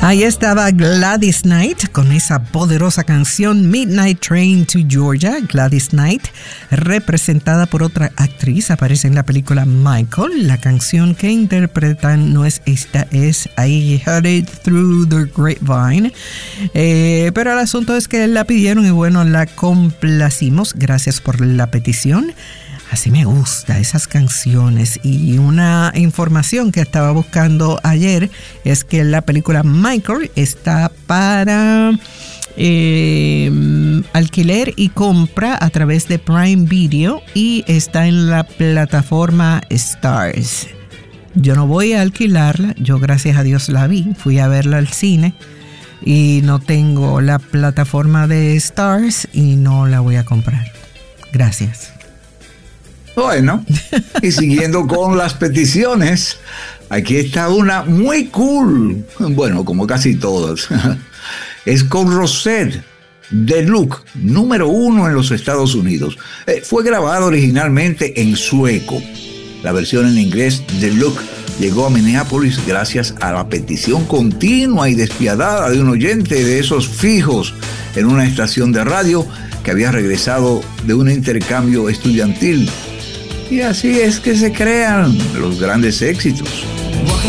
Ahí estaba Gladys Knight con esa poderosa canción Midnight Train to Georgia. Gladys Knight, representada por otra actriz, aparece en la película Michael. La canción que interpretan no es esta, es I Heard It Through the Grapevine. Pero el asunto es que la pidieron y bueno, la complacimos. Gracias por la petición. Así me gusta esas canciones. Y una información que estaba buscando ayer es que la película Michael está para alquiler y compra a través de Prime Video y está en la plataforma Stars. Yo no voy a alquilarla, yo gracias a Dios la vi, fui a verla al cine y no tengo la plataforma de Stars y no la voy a comprar. Gracias. Bueno, y siguiendo con las peticiones, aquí está una muy cool, bueno, como casi todas. Es con Rosette, The Look, número 1 en los Estados Unidos. Fue grabado originalmente en sueco. La versión en inglés, The Look, llegó a Minneapolis gracias a la petición continua y despiadada de un oyente de esos fijos en una estación de radio que había regresado de un intercambio estudiantil. Y así es que se crean los grandes éxitos.